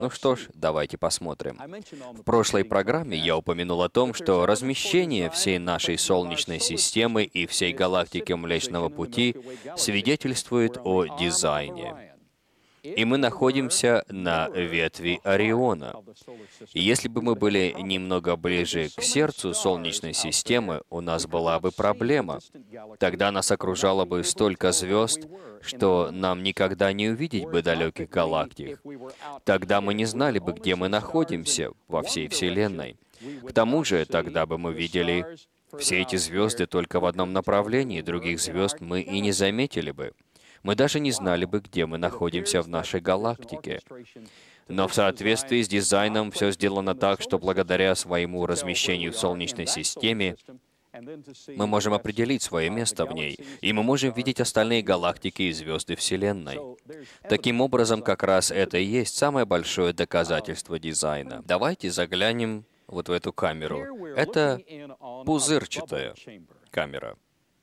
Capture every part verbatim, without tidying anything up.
Ну что ж, давайте посмотрим. В прошлой программе я упомянул о том, что размещение всей нашей Солнечной системы и всей галактики Млечного Пути свидетельствует о дизайне. И мы находимся на ветви Ориона. И если бы мы были немного ближе к сердцу Солнечной системы, у нас была бы проблема. Тогда нас окружало бы столько звезд, что нам никогда не увидеть бы далеких галактик. Тогда мы не знали бы, где мы находимся во всей Вселенной. К тому же, тогда бы мы видели все эти звезды только в одном направлении, других звезд мы и не заметили бы. Мы даже не знали бы, где мы находимся в нашей галактике. Но в соответствии с дизайном все сделано так, что благодаря своему размещению в Солнечной системе мы можем определить свое место в ней, и мы можем видеть остальные галактики и звезды Вселенной. Таким образом, как раз это и есть самое большое доказательство дизайна. Давайте заглянем вот в эту камеру. Это пузырчатая камера.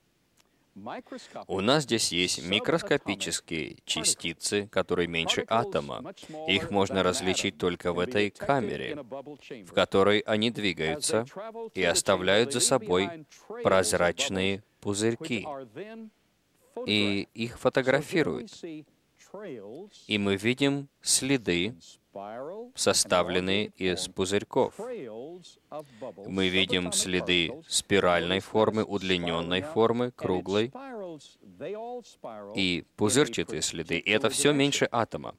У нас здесь есть микроскопические частицы, которые меньше атома. Их можно различить только в этой камере, в которой они двигаются и оставляют за собой прозрачные пузырьки. И их фотографируют. И мы видим следы, составленные из пузырьков. Мы видим следы спиральной формы, удлиненной формы, круглой и пузырчатые следы. И это все меньше атома.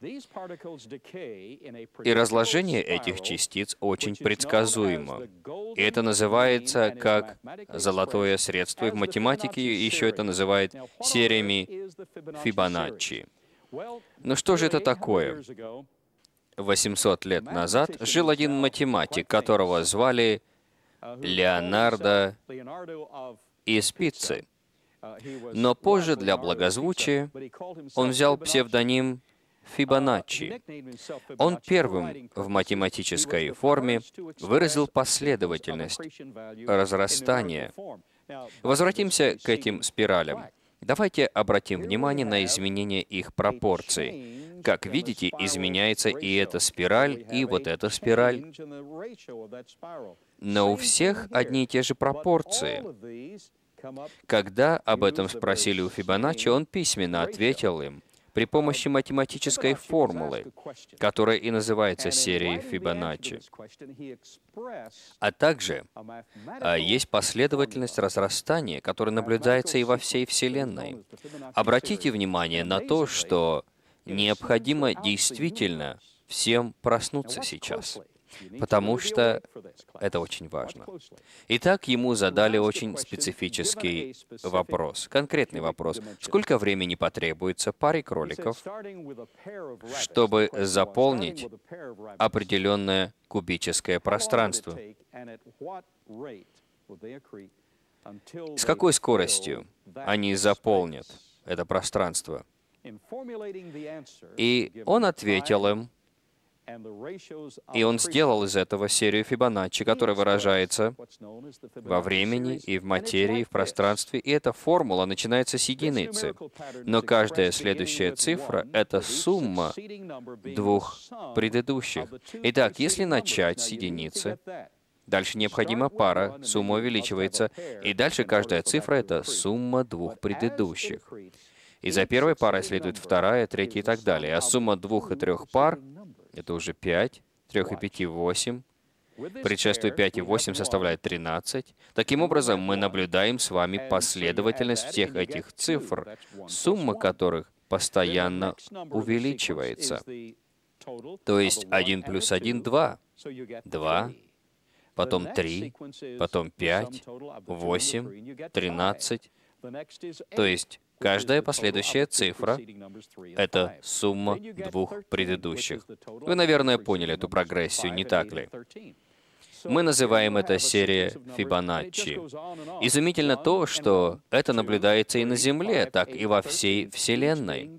И разложение этих частиц очень предсказуемо. И это называется как золотое средство. И в математике еще это называют сериями Фибоначчи. Ну что же это такое? восемьсот лет назад жил один математик, которого звали Леонардо из Пиццы. Но позже, для благозвучия, он взял псевдоним Фибоначчи. Он первым в математической форме выразил последовательность разрастания. Возвратимся к этим спиралям. Давайте обратим внимание на изменение их пропорций. Как видите, изменяется и эта спираль, и вот эта спираль. Но у всех одни и те же пропорции. Когда об этом спросили у Фибоначчи, он письменно ответил им при помощи математической формулы, которая и называется серией Фибоначчи. А также а, есть последовательность разрастания, которая наблюдается и во всей Вселенной. Обратите внимание на то, что необходимо действительно всем проснуться сейчас, потому что это очень важно. Итак, ему задали очень специфический вопрос, конкретный вопрос. Сколько времени потребуется паре кроликов, чтобы заполнить определенное кубическое пространство? С какой скоростью они заполнят это пространство? И он ответил им, и он сделал из этого серию Фибоначчи, которая выражается во времени и в материи, и в пространстве, и эта формула начинается с единицы. Но каждая следующая цифра — это сумма двух предыдущих. Итак, если начать с единицы, дальше необходима пара, сумма увеличивается, и дальше каждая цифра — это сумма двух предыдущих. И за первой парой следует вторая, третья и так далее. А сумма двух и трех пар — это уже пять, трех и пяти — восемь. Предшествует пять и восемь составляет тринадцать. Таким образом, мы наблюдаем с вами последовательность всех этих цифр, сумма которых постоянно увеличивается. То есть один плюс один — два. два, потом три, потом пять, восемь, тринадцать. То есть каждая последующая цифра — это сумма двух предыдущих. Вы, наверное, поняли эту прогрессию, не так ли? Мы называем это серия Фибоначчи. Изумительно то, что это наблюдается и на Земле, так и во всей Вселенной.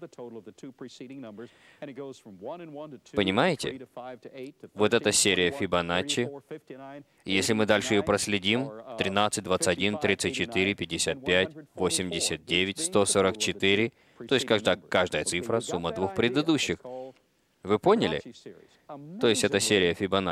Понимаете? Вот эта серия Фибоначчи. Если мы дальше ее проследим, тринадцать, двадцать один, тридцать четыре, пятьдесят пять, восемьдесят девять, сто сорок четыре, то есть каждая, каждая цифра — сумма двух предыдущих. Вы поняли? То есть это серия Фибоначчи.